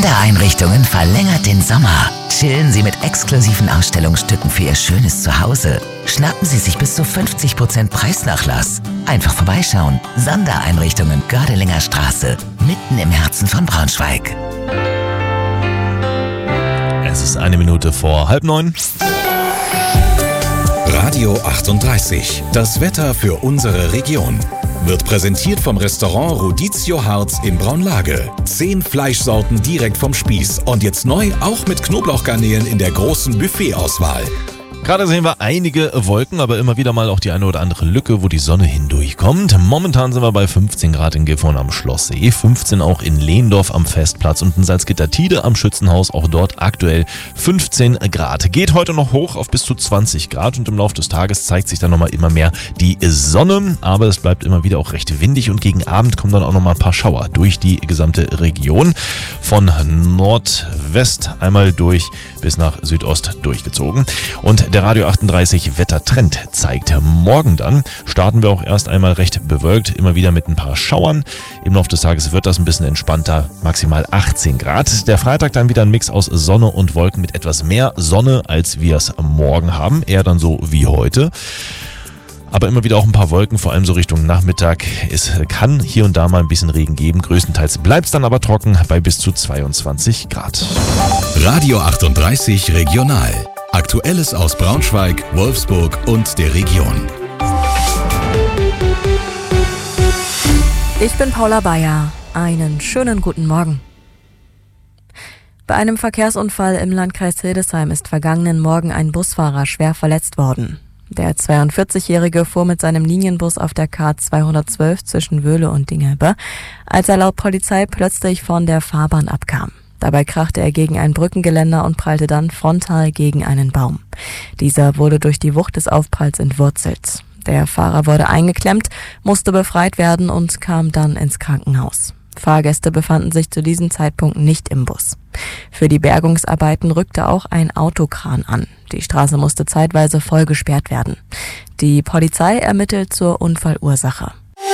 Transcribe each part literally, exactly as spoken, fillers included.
Sondereinrichtungen verlängert den Sommer. Chillen Sie mit exklusiven Ausstellungsstücken für Ihr schönes Zuhause. Schnappen Sie sich bis zu fünfzig Prozent Preisnachlass. Einfach vorbeischauen. Sondereinrichtungen Gördelinger Straße, mitten im Herzen von Braunschweig. Es ist eine Minute vor halb neun. Radio achtunddreißig. Das Wetter für unsere Region. Wird präsentiert vom Restaurant Rodizio Harz in Braunlage. Zehn Fleischsorten direkt vom Spieß. Und jetzt neu auch mit Knoblauchgarnelen in der großen Buffetauswahl. Gerade sehen wir einige Wolken, aber immer wieder mal auch die eine oder andere Lücke, wo die Sonne hindurchkommt. Momentan sind wir bei fünfzehn Grad in Gifhorn am Schlosssee, fünfzehn auch in Lehndorf am Festplatz und in Salzgitter-Tide am Schützenhaus, auch dort aktuell fünfzehn Grad. Geht heute noch hoch auf bis zu zwanzig Grad und im Laufe des Tages zeigt sich dann nochmal immer mehr die Sonne, aber es bleibt immer wieder auch recht windig und gegen Abend kommen dann auch nochmal ein paar Schauer durch die gesamte Region. Von Nordwest einmal durch bis nach Südost durchgezogen. Und der Radio achtunddreißig Wettertrend zeigt, morgen dann starten wir auch erst einmal recht bewölkt, immer wieder mit ein paar Schauern. Im Laufe des Tages wird das ein bisschen entspannter, maximal achtzehn Grad. Der Freitag dann wieder ein Mix aus Sonne und Wolken mit etwas mehr Sonne, als wir es morgen haben. Eher dann so wie heute. Aber immer wieder auch ein paar Wolken, vor allem so Richtung Nachmittag. Es kann hier und da mal ein bisschen Regen geben. Größtenteils bleibt es dann aber trocken bei bis zu zweiundzwanzig Grad. Radio achtunddreißig Regional. Aktuelles aus Braunschweig, Wolfsburg und der Region. Ich bin Paula Bayer. Einen schönen guten Morgen. Bei einem Verkehrsunfall im Landkreis Hildesheim ist vergangenen Morgen ein Busfahrer schwer verletzt worden. Der zweiundvierzigjährige fuhr mit seinem Linienbus auf der K zweihundertzwölf zwischen Wöhle und Dingelbe, als er laut Polizei plötzlich von der Fahrbahn abkam. Dabei krachte er gegen ein Brückengeländer und prallte dann frontal gegen einen Baum. Dieser wurde durch die Wucht des Aufpralls entwurzelt. Der Fahrer wurde eingeklemmt, musste befreit werden und kam dann ins Krankenhaus. Fahrgäste befanden sich zu diesem Zeitpunkt nicht im Bus. Für die Bergungsarbeiten rückte auch ein Autokran an. Die Straße musste zeitweise voll gesperrt werden. Die Polizei ermittelt zur Unfallursache.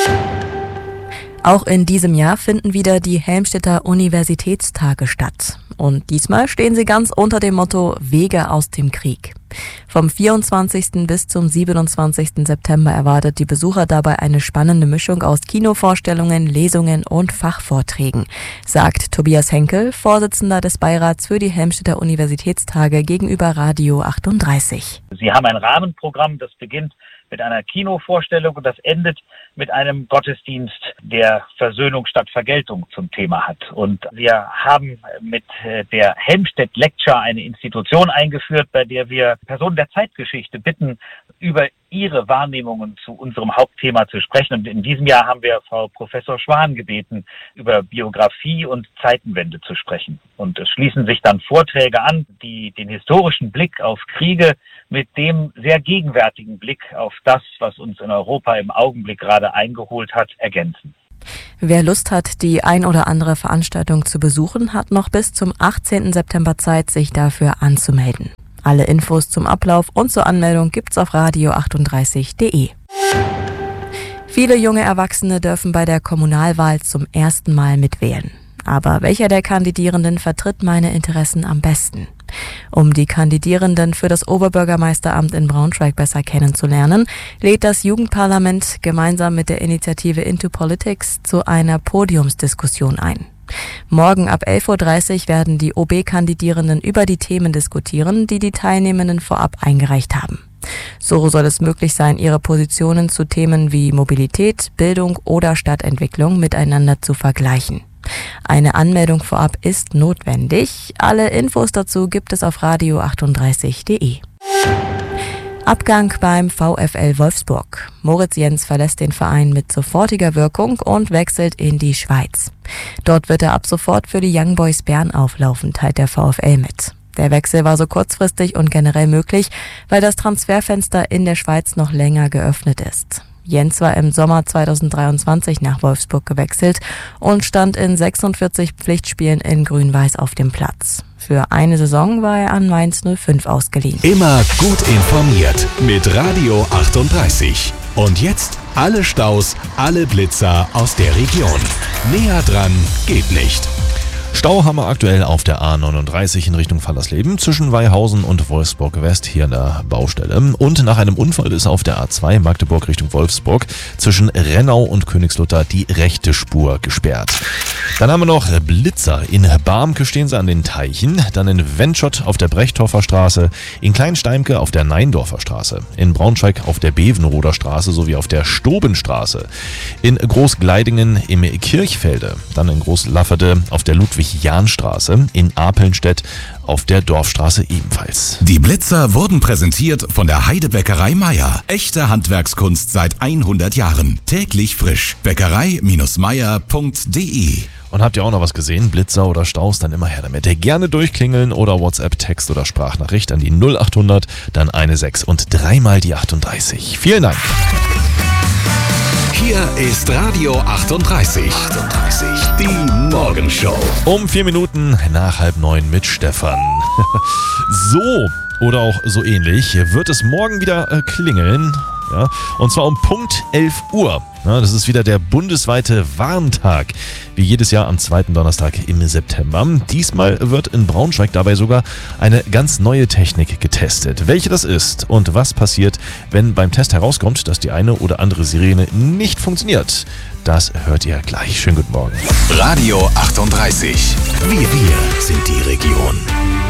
Auch in diesem Jahr finden wieder die Helmstedter Universitätstage statt. Und diesmal stehen sie ganz unter dem Motto Wege aus dem Krieg. Vom vierundzwanzigsten bis zum siebenundzwanzigsten September erwartet die Besucher dabei eine spannende Mischung aus Kinovorstellungen, Lesungen und Fachvorträgen, sagt Tobias Henkel, Vorsitzender des Beirats für die Helmstedter Universitätstage gegenüber Radio achtunddreißig. Sie haben ein Rahmenprogramm, das beginnt mit einer Kinovorstellung und das endet mit einem Gottesdienst, der Versöhnung statt Vergeltung zum Thema hat. Und wir haben mit der Helmstedt Lecture eine Institution eingeführt, bei der wir Personen der Zeitgeschichte bitten, über ihre Wahrnehmungen zu unserem Hauptthema zu sprechen. Und in diesem Jahr haben wir Frau Professor Schwan gebeten, über Biografie und Zeitenwende zu sprechen. Und es schließen sich dann Vorträge an, die den historischen Blick auf Kriege mit dem sehr gegenwärtigen Blick auf das, was uns in Europa im Augenblick gerade eingeholt hat, ergänzen. Wer Lust hat, die ein oder andere Veranstaltung zu besuchen, hat noch bis zum achtzehnten September Zeit, sich dafür anzumelden. Alle Infos zum Ablauf und zur Anmeldung gibt's auf radio achtunddreißig punkt de. Viele junge Erwachsene dürfen bei der Kommunalwahl zum ersten Mal mitwählen. Aber welcher der Kandidierenden vertritt meine Interessen am besten? Um die Kandidierenden für das Oberbürgermeisteramt in Braunschweig besser kennenzulernen, lädt das Jugendparlament gemeinsam mit der Initiative Into Politics zu einer Podiumsdiskussion ein. Morgen ab elf Uhr dreißig werden die O B-Kandidierenden über die Themen diskutieren, die die Teilnehmenden vorab eingereicht haben. So soll es möglich sein, ihre Positionen zu Themen wie Mobilität, Bildung oder Stadtentwicklung miteinander zu vergleichen. Eine Anmeldung vorab ist notwendig. Alle Infos dazu gibt es auf radio achtunddreißig punkt de. Abgang beim VfL Wolfsburg. Moritz Jens verlässt den Verein mit sofortiger Wirkung und wechselt in die Schweiz. Dort wird er ab sofort für die Young Boys Bern auflaufen, teilt der VfL mit. Der Wechsel war so kurzfristig und generell möglich, weil das Transferfenster in der Schweiz noch länger geöffnet ist. Jens war im Sommer zweitausenddreiundzwanzig nach Wolfsburg gewechselt und stand in sechsundvierzig Pflichtspielen in Grün-Weiß auf dem Platz. Für eine Saison war er an Mainz null fünf ausgeliehen. Immer gut informiert mit Radio achtunddreißig. Und jetzt alle Staus, alle Blitzer aus der Region. Näher dran geht nicht. Stau haben wir aktuell auf der A neununddreißig in Richtung Fallersleben zwischen Weihausen und Wolfsburg West hier an der Baustelle. Und nach einem Unfall ist auf der A zwei Magdeburg Richtung Wolfsburg zwischen Rennau und Königslutter die rechte Spur gesperrt. Dann haben wir noch Blitzer. In Barmke stehen sie an den Teichen, dann in Wendschott auf der Brechtorfer Straße, in Kleinsteimke auf der Neindorfer Straße, in Braunschweig auf der Bevenroder Straße sowie auf der Stobenstraße, in Großgleidingen im Kirchfelde, dann in Großlafferde auf der Ludwig-Jahn-Straße, in Apelnstedt auf der Dorfstraße ebenfalls. Die Blitzer wurden präsentiert von der Heidebäckerei Meier. Echte Handwerkskunst seit hundert Jahren. Täglich frisch. Bäckerei Meier punkt de. Und habt ihr auch noch was gesehen? Blitzer oder Staus? Dann immer her damit. Gerne durchklingeln oder WhatsApp, Text oder Sprachnachricht an die null achthundert, dann eine sechs und dreimal die achtunddreißig. Vielen Dank. Hier ist Radio achtunddreißig. achtunddreißig. Die Morgenshow. Um vier Minuten nach halb neun mit Stefan. So oder auch so ähnlich wird es morgen wieder äh, klingeln. Ja, und zwar um Punkt elf Uhr. Ja, das ist wieder der bundesweite Warntag, wie jedes Jahr am zweiten Donnerstag im September. Diesmal wird in Braunschweig dabei sogar eine ganz neue Technik getestet. Welche das ist und was passiert, wenn beim Test herauskommt, dass die eine oder andere Sirene nicht funktioniert, das hört ihr gleich. Schönen guten Morgen. Radio achtunddreißig. Wir, wir sind die Region.